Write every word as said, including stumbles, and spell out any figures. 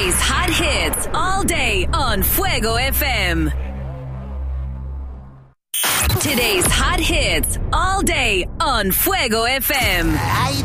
Today's hot hits all day on Fuego F M. Today's hot hits all day on Fuego F M. Hay